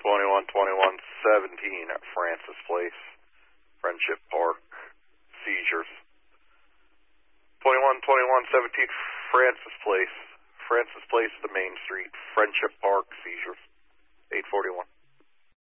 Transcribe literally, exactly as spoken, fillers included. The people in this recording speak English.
twenty-one twenty-one seventeen at Francis Place, Friendship Park, seizures. twenty-one twenty-one seventeen Francis Place, Francis Place, the main street, Friendship Park, seizures. eight forty-one.